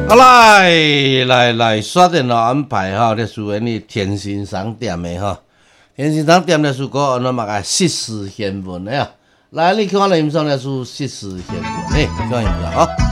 来，刷电脑安排哈，历史的你天心商店的哈，天心商店历史个那么个实时新闻的呀，来你看了影上历史实时新闻，看影上啊。